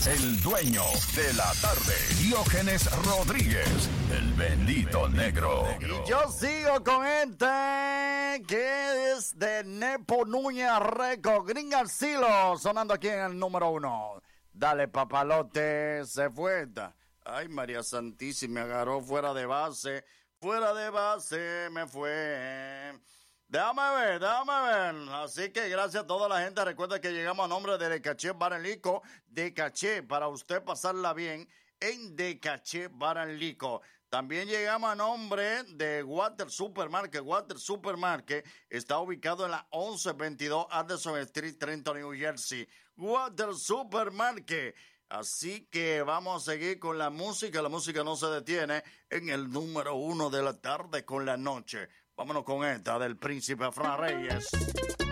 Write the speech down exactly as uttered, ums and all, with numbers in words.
el dueño de la tarde, Diógenes Rodríguez, el bendito negro. Y yo sigo con este que es de Nepo Núñez Reco, Gringa al Silo, sonando aquí en el número uno. Dale, papalote, se fue. Ay, María Santísima, me agarró fuera de base, fuera de base, me fue. Déjame ver, déjame ver. Así que gracias a toda la gente. Recuerda que llegamos a nombre de De Caché Bar and Liquor. De Caché, para usted pasarla bien en De Caché Bar and Liquor. También llegamos a nombre de Water Supermarket. Water Supermarket está ubicado en la once veintidós Anderson Street, Trenton, New Jersey. Water Supermarket. Así que vamos a seguir con la música. La música no se detiene en el número uno de la tarde con la noche. Vámonos con esta del Príncipe Fran Reyes.